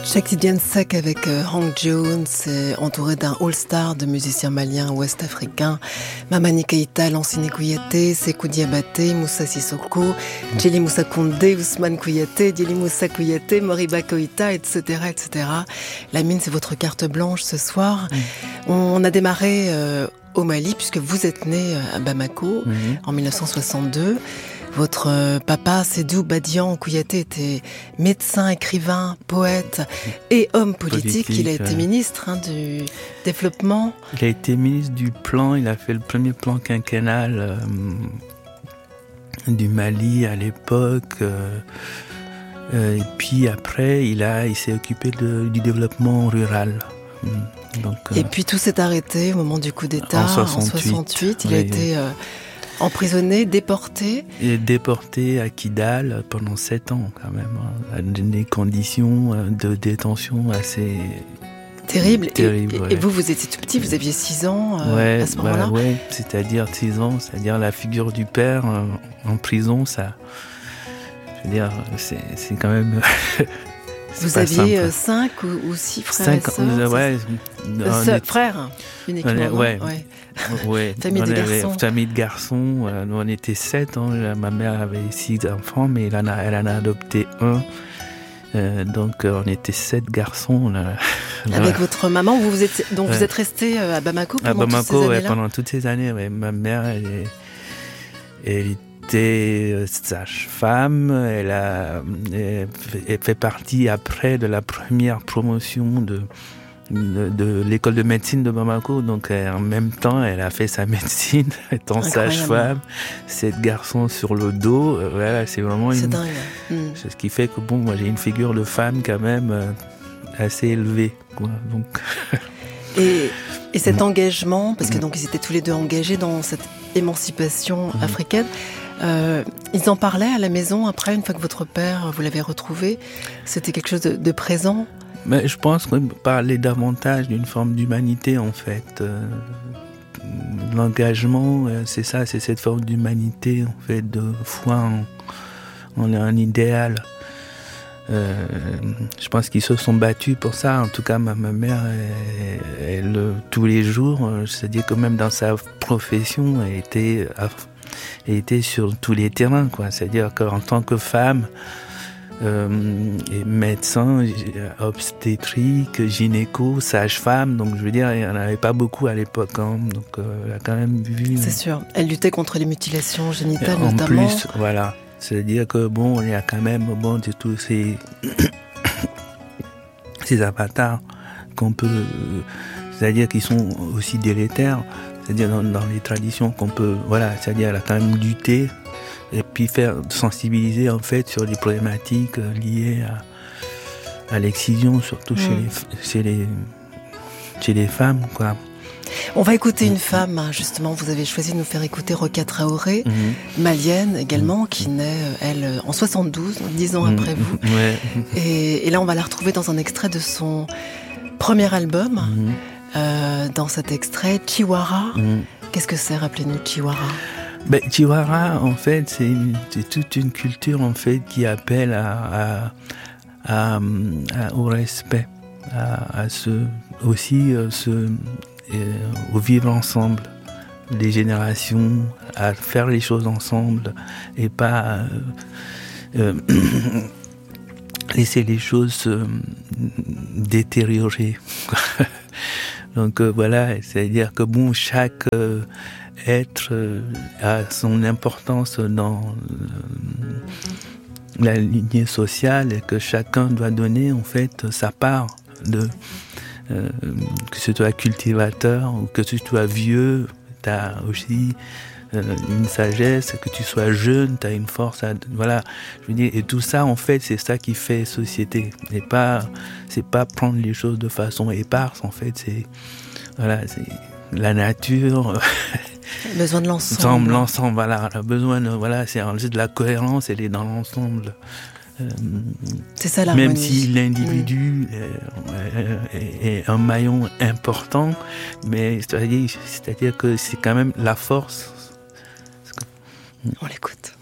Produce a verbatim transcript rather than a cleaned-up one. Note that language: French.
Cheick Tidiane Seck avec euh, Hank Jones, est entouré d'un all-star de musiciens maliens ouest-africains. Mamani Keïta, Lansine Kouyaté, Sékou Diabaté, Moussa Sissoko, Djeli Moussa Kondé, Ousmane Kouyaté, Djeli Moussa Kouyaté, Moriba Koïta, et cetera, et cetera. La mine, c'est votre carte blanche ce soir. Mmh. On a démarré euh, au Mali, puisque vous êtes né à Bamako mmh. en dix-neuf cent soixante-deux. Votre papa, Sédou Badian Kouyaté, était médecin, écrivain, poète et homme politique. politique il a été euh... ministre hein, du développement. Il a été ministre du plan, il a fait le premier plan quinquennal euh, du Mali à l'époque. Euh, euh, et puis après, il, a, il s'est occupé de, du développement rural. Donc, et euh, puis tout s'est arrêté au moment du coup d'État en soixante-huit. En soixante-huit il oui, a été... Euh, emprisonné, déporté. Et déporté à Kidal pendant sept ans, quand même, hein, à des conditions de détention assez terribles. Terrible, et, ouais. et vous, vous étiez tout petit, vous aviez six ans euh, ouais, à ce moment-là. Bah, ouais, c'est-à-dire six ans, c'est-à-dire la figure du père euh, en prison, ça, je veux dire, c'est, c'est quand même. Vous aviez cinq ou, ou six frères cinq, et sœurs. Ouais, euh, sœurs, frères uniquement. On est, ouais. ouais. Ouais, famille de garçons. Famille de garçons. Euh, nous, on était sept. Hein. Ma mère avait six enfants, mais elle en a, elle en a adopté un. Euh, donc, euh, on était sept garçons. Là. Avec votre maman, vous, vous êtes, donc ouais. vous êtes resté à Bamako pendant à Bamako, toutes ces années-là. Ouais, pendant toutes ces années. Ouais. Ma mère, elle, est, elle était sage-femme. Elle a, elle, elle fait partie après de la première promotion de. De, de l'école de médecine de Bamako, donc euh, en même temps elle a fait sa médecine étant sage-femme, sept garçons sur le dos, euh, voilà, c'est vraiment c'est une, dingue. Mm. C'est ce qui fait que bon, moi j'ai une figure de femme quand même euh, assez élevée, quoi, donc. et, et cet engagement, parce que donc ils étaient tous les deux engagés dans cette émancipation mm. africaine. Euh, ils en parlaient à la maison après, une fois que votre père vous l'avez retrouvé, c'était quelque chose de, de présent. Mais je pense qu'on parlait davantage d'une forme d'humanité, en fait. Euh, l'engagement, euh, c'est ça, c'est cette forme d'humanité, en fait, de foi en, en un idéal. Euh, je pense qu'ils se sont battus pour ça. En tout cas, ma, ma mère, elle, elle, elle, tous les jours, c'est-à-dire que même dans sa profession, elle était, elle était sur tous les terrains, quoi. C'est-à-dire qu'en tant que femme, Euh, et médecin, obstétrique, gynéco, sage-femme, donc je veux dire, il n'y en avait pas beaucoup à l'époque, hein, donc euh, elle a quand même vu. C'est sûr, elle luttait contre les mutilations génitales en notamment. En plus, voilà, c'est-à-dire que bon, il y a quand même bon, c'est tous ces ces avatars qu'on peut, c'est-à-dire qu'ils sont aussi délétères, c'est-à-dire dans, dans les traditions qu'on peut, voilà, c'est-à-dire elle a quand même lutté. Et puis faire sensibiliser en fait sur les problématiques liées à, à l'excision, surtout mmh. chez, les, chez, les, chez les femmes, quoi. On va écouter une femme, justement, vous avez choisi de nous faire écouter Rokia Traoré, mmh. malienne également, mmh. qui naît, elle, en soixante-douze, dix ans mmh. après vous. Ouais. Et, et là, on va la retrouver dans un extrait de son premier album, mmh. euh, dans cet extrait, Chiwara. Mmh. Qu'est-ce que c'est, rappelez-nous, Chiwara? Ben, Chiwara, en fait, c'est, une, c'est toute une culture en fait qui appelle à, à, à, à au respect, à, à ce, aussi euh, ce, euh, au vivre ensemble, les générations, à faire les choses ensemble et pas euh, euh, laisser les choses se détériorer. Donc euh, voilà, c'est-à-dire que bon, chaque euh, être euh, a son importance dans euh, la lignée sociale et que chacun doit donner en fait sa part de euh, que ce soit cultivateur ou que tu sois vieux, tu as aussi euh, une sagesse, que tu sois jeune, tu as une force à, voilà, je veux dire, et tout ça en fait c'est ça qui fait société, et pas c'est pas prendre les choses de façon éparse, en fait c'est voilà, c'est la nature. Besoin de l'ensemble. L'ensemble, voilà. Le besoin de, voilà, c'est juste de la cohérence, elle est dans l'ensemble. Euh, c'est ça l'harmonie. Même si l'individu mmh. est, est, est un maillon important, mais c'est-à-dire, c'est-à-dire que c'est quand même la force. On l'écoute.